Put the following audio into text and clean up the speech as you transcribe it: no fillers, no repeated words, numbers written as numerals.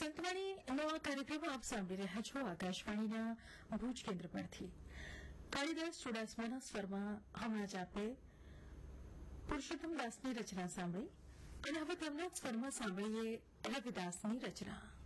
સંતવાણીનો આ કાર્યક્રમ આપ સાંભળી રહ્યા છો આકાશવાણીના ભુજ કેન્દ્ર પરથી. કાળીદાસ ચુડાસમાના સ્વરમાં હમણાં જ આપે પુરુષોત્તમ દાસની રચના સાંભળી અને હવે તેમના જ સ્વરમાં સાંભળીએ રવિદાસની રચના.